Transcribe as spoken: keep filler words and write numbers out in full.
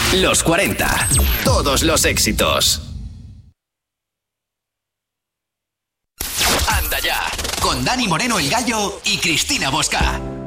Los cuarenta. Todos los éxitos. Anda ya. Con Dani Moreno el Gallo y Cristina Bosca.